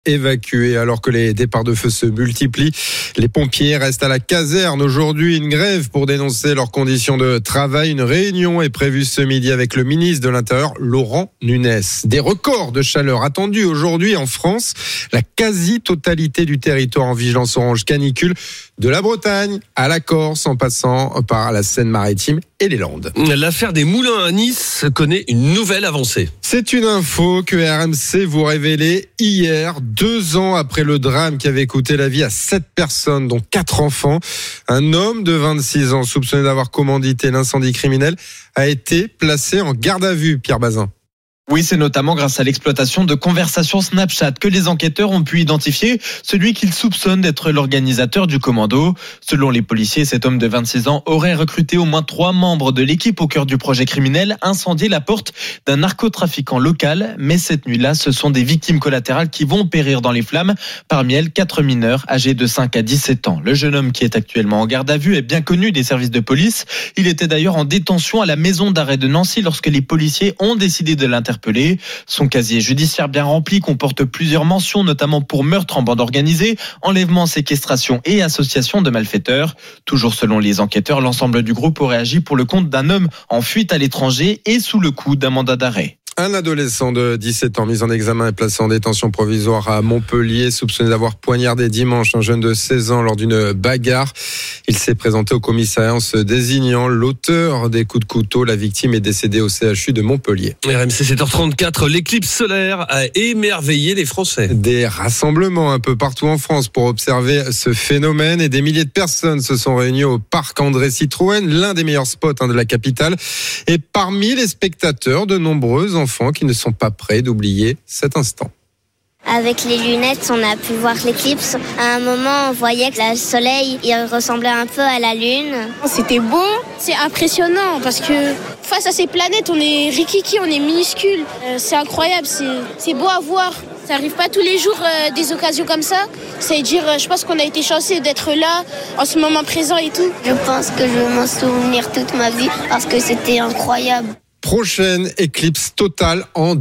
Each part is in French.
évacués. Alors que les départs de feu se multiplient, les pompiers restent à la caserne. Aujourd'hui, une grève pour dénoncer leurs conditions de travail. Une réunion est prévue ce midi avec le ministre de l'Intérieur, Laurent Nunez. Des records de chaleur attendus aujourd'hui en France. La quasi-totalité du territoire en vigilance orange canicule, de la Bretagne à la Corse, en passant par la Seine-Maritime et les Landes. L'affaire des moulins à Nice connaît une nouvelle avancée. C'est une info que RMC vous révélait hier, 2 ans après le drame qui avait coûté la vie à 7 personnes, dont 4 enfants. Un homme de 26 ans soupçonné d'avoir commandité l'incendie criminel a été placé en garde à vue, Pierre Bazin. Oui, c'est notamment grâce à l'exploitation de conversations Snapchat que les enquêteurs ont pu identifier celui qu'ils soupçonnent d'être l'organisateur du commando. Selon les policiers, cet homme de 26 ans aurait recruté au moins 3 membres de l'équipe au cœur du projet criminel, incendier la porte d'un narcotrafiquant local. Mais cette nuit-là, ce sont des victimes collatérales qui vont périr dans les flammes. Parmi elles, 4 mineurs âgés de 5 à 17 ans. Le jeune homme qui est actuellement en garde à vue est bien connu des services de police. Il était d'ailleurs en détention à la maison d'arrêt de Nancy lorsque les policiers ont décidé de l'interpeller. Son casier judiciaire bien rempli comporte plusieurs mentions, notamment pour meurtre en bande organisée, enlèvement, séquestration et association de malfaiteurs. Toujours selon les enquêteurs, l'ensemble du groupe aurait agi pour le compte d'un homme en fuite à l'étranger et sous le coup d'un mandat d'arrêt. Un adolescent de 17 ans mis en examen et placé en détention provisoire à Montpellier, soupçonné d'avoir poignardé dimanche un jeune de 16 ans lors d'une bagarre. Il s'est présenté au commissariat en se désignant l'auteur des coups de couteau. La victime est décédée au CHU de Montpellier. RMC 7h34, l'éclipse solaire a émerveillé les Français. Des rassemblements un peu partout en France pour observer ce phénomène et des milliers de personnes se sont réunies au parc André Citroën, l'un des meilleurs spots de la capitale. Et parmi les spectateurs, de nombreux enfants qui ne sont pas prêts d'oublier cet instant. Avec les lunettes, on a pu voir l'éclipse. À un moment, on voyait que le soleil, il ressemblait un peu à la lune. C'était beau, c'est impressionnant parce que face à ces planètes, on est rikiki, on est minuscule. C'est incroyable, c'est beau à voir. Ça n'arrive pas tous les jours des occasions comme ça. C'est-à-dire, je pense qu'on a été chanceux d'être là, en ce moment présent et tout. Je pense que je vais m'en souvenir toute ma vie parce que c'était incroyable. Prochaine éclipse totale en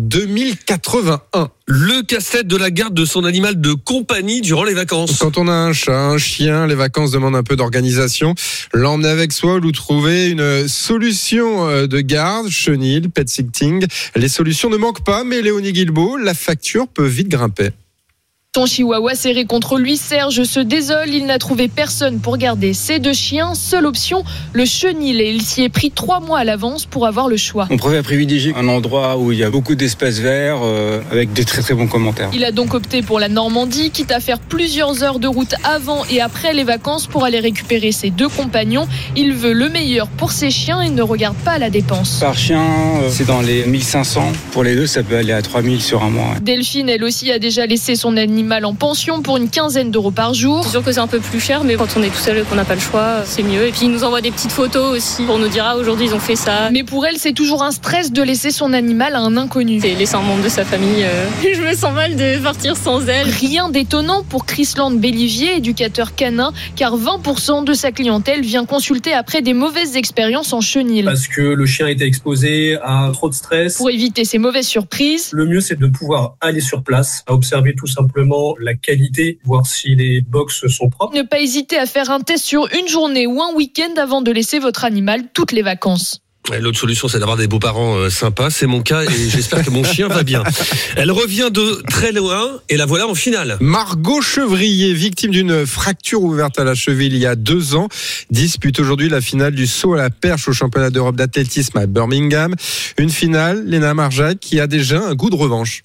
2081. Le casse-tête de la garde de son animal de compagnie durant les vacances. Quand on a un chat, un chien, les vacances demandent un peu d'organisation. L'emmener avec soi ou trouver une solution de garde, chenil, pet sitting. Les solutions ne manquent pas, mais Léonie Guilbault, la facture peut vite grimper. Son chihuahua serré contre lui, Serge se désole. Il n'a trouvé personne pour garder ses 2 chiens. Seule option, le chenil. Et il s'y est pris 3 mois à l'avance pour avoir le choix. On préfère privilégier un endroit où il y a beaucoup d'espaces verts avec des très très bons commentaires. Il a donc opté pour la Normandie, quitte à faire plusieurs heures de route avant et après les vacances pour aller récupérer ses 2 compagnons. Il veut le meilleur pour ses chiens et ne regarde pas la dépense. Par chien, c'est dans les 1500. Pour les 2, ça peut aller à 3000 sur un mois. Delphine, elle aussi, a déjà laissé son animal en pension pour une quinzaine d'euros par jour. C'est sûr que c'est un peu plus cher, mais quand on est tout seul et qu'on n'a pas le choix, c'est mieux. Et puis ils nous envoient des petites photos aussi pour nous dire aujourd'hui ils ont fait ça. Mais pour elle, c'est toujours un stress de laisser son animal à un inconnu. C'est laisser un membre de sa famille. Je me sens mal de partir sans elle. Rien d'étonnant pour Chrisland Bellivier, éducateur canin, car 20% de sa clientèle vient consulter après des mauvaises expériences en chenil. Parce que le chien était exposé à trop de stress. Pour éviter ces mauvaises surprises, le mieux c'est de pouvoir aller sur place, à observer tout simplement la qualité, voir si les box sont propres. Ne pas hésiter à faire un test sur une journée ou un week-end avant de laisser votre animal toutes les vacances. L'autre solution, c'est d'avoir des beaux-parents sympas. C'est mon cas et j'espère que mon chien va bien. Elle revient de très loin et la voilà en finale. Margot Chevrier, victime d'une fracture ouverte à la cheville il y a 2 ans, dispute aujourd'hui la finale du saut à la perche au championnat d'Europe d'athlétisme à Birmingham. Une finale, Léna Marjac, qui a déjà un goût de revanche.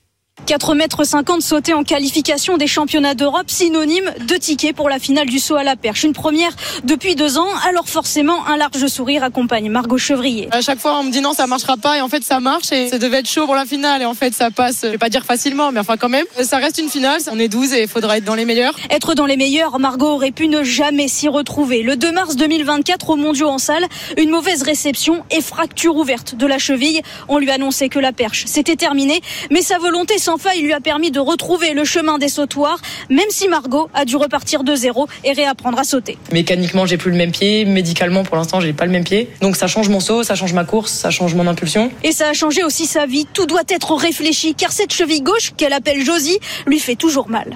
4,50 m sauté en qualification des championnats d'Europe, synonyme de ticket pour la finale du saut à la perche. Une première depuis 2 ans, alors forcément un large sourire accompagne Margot Chevrier. À chaque fois on me dit non ça marchera pas et en fait ça marche et ça devait être chaud pour la finale et en fait ça passe, je vais pas dire facilement mais enfin quand même, ça reste une finale, on est 12 et il faudra être dans les meilleurs. Être dans les meilleurs, Margot aurait pu ne jamais s'y retrouver. Le 2 mars 2024 aux Mondiaux en salle, une mauvaise réception et fracture ouverte de la cheville. On lui annonçait que la perche c'était terminé, mais sa volonté sans faille lui a permis de retrouver le chemin des sautoirs, même si Margot a dû repartir de zéro et réapprendre à sauter. Mécaniquement, j'ai plus le même pied. Médicalement, pour l'instant, j'ai pas le même pied. Donc ça change mon saut, ça change ma course, ça change mon impulsion. Et ça a changé aussi sa vie. Tout doit être réfléchi, car cette cheville gauche, qu'elle appelle Josie, lui fait toujours mal.